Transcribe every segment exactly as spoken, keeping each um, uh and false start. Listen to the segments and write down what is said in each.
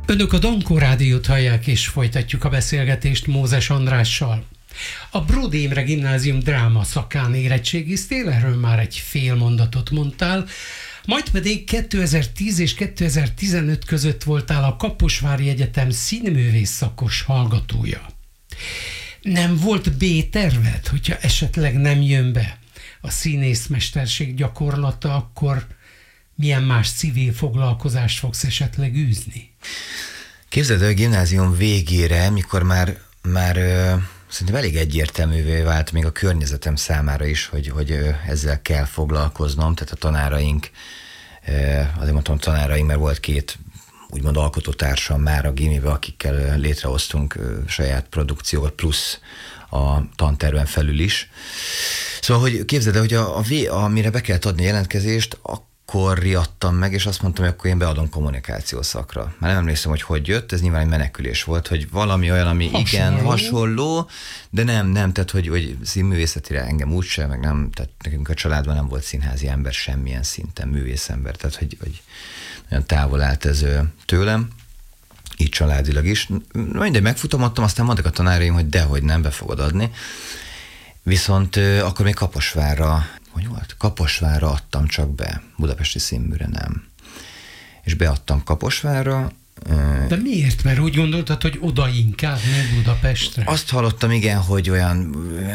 Önök a Dankó Rádiót hallják, és folytatjuk a beszélgetést Mózes Andrással. A Bródi Imre Gimnázium dráma szakán érettségiztél, erről már egy fél mondatot mondtál, majd pedig kétezer-tíz és kétezer-tizenöt között voltál a Kaposvári Egyetem színművész szakos hallgatója. Nem volt B-terved, hogyha esetleg nem jön be a színészmesterség gyakorlata, akkor milyen más civil foglalkozást fogsz esetleg űzni? Képzeld el, a gimnázium végére, mikor már, már ö, szerintem elég egyértelművé vált még a környezetem számára is, hogy, hogy ö, ezzel kell foglalkoznom, tehát a tanáraink, ö, azért mondtam tanáraink, mert volt két úgymond alkotótársam már a gimibe, akikkel létrehoztunk ö, saját produkciót, plusz a tanterven felül is. Szóval, hogy képzeld el, hogy a, a, a, amire be kellett adni jelentkezést, akkor riadtam meg, és azt mondtam, hogy akkor én beadom kommunikáció szakra. Már nem emlékszem, hogy hogy jött, ez nyilván egy menekülés volt, hogy valami olyan, ami hasonló. igen, hasonló, de nem, nem, tehát, hogy, hogy színművészetire engem úgysem, meg nem, tehát nekünk a családban nem volt színházi ember semmilyen szinten, művészember, tehát, hogy, hogy nagyon távol állt ez tőlem, így családilag is. Mindegy, megfutomattam, aztán mondtak a tanáraim, hogy dehogy nem, be fogod adni. Viszont euh, akkor még Kaposvárra, hogy volt? Kaposvárra adtam csak be, budapesti színműre nem. És beadtam Kaposvárra. De miért? Mert úgy gondoltad, hogy oda inkább, nem Budapestre? Azt hallottam, igen, hogy olyan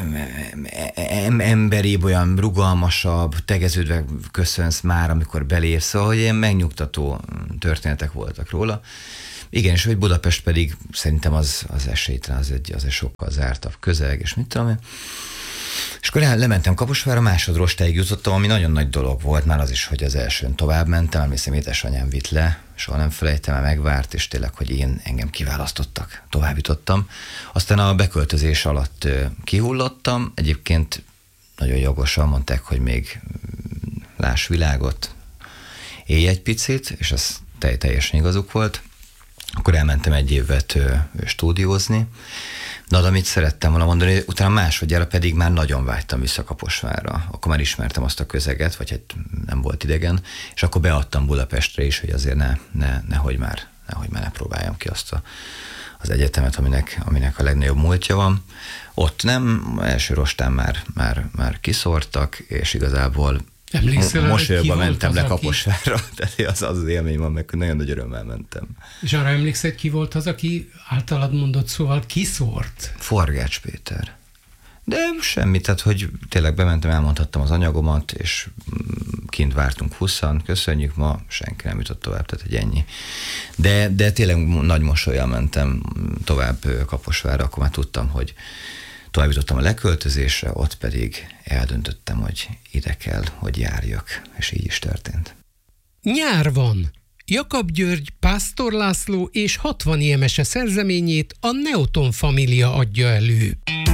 em- emberibb, olyan rugalmasabb, tegeződve köszönsz már, amikor belépsz, szóval, hogy ilyen megnyugtató történetek voltak róla. Igen, és hogy Budapest pedig szerintem az, az esélytelen, az egy, az egy sokkal zártabb közeg, és mit tudom én. És akkor lementem Kaposvárra, másodrostáig jutottam, ami nagyon nagy dolog volt, már az is, hogy az elsőn tovább mentem, emlékszem, édesanyám vitt le, soha nem felejtem, megvárt, és tényleg, hogy én engem kiválasztottak, tovább jutottam. Aztán a beköltözés alatt kihullottam, egyébként nagyon jogosan mondták, hogy még láss világot, élj egy picit, és az teljesen igazuk volt. Akkor elmentem egy évet ö, stúdiózni. Na, de amit szerettem volna mondani, utána másodjára pedig már nagyon vágytam vissza Kaposvárra. Akkor már ismertem azt a közeget, vagy hát nem volt idegen, és akkor beadtam Budapestre is, hogy azért ne, ne, nehogy már, nehogy már ne próbáljam ki azt a, az egyetemet, aminek, aminek a legnagyobb múltja van. Ott nem, első rostán már, már, már kiszórtak, és igazából Emlékszel, mosolyogva mentem az, le aki... Kaposvárra, tehát az, az az élmény van, meg nagyon nagy örömmel mentem. És arra emlékszel, ki volt az, aki általad mondott, szóval kiszórt? Forgács Péter. De semmi, tehát hogy tényleg bementem, elmondhattam az anyagomat, és kint vártunk huszan, köszönjük, ma senki nem jutott tovább, tehát egy ennyi. De, de tényleg nagy mosollyal mentem tovább Kaposvárra, akkor már tudtam, hogy tovább jutottam a leköltözésre, ott pedig eldöntöttem, hogy ide kell, hogy járjak, és így is történt. Nyár van. Jakab György, Pásztor László és hatvan émese szerzeményét a Neoton Família adja elő.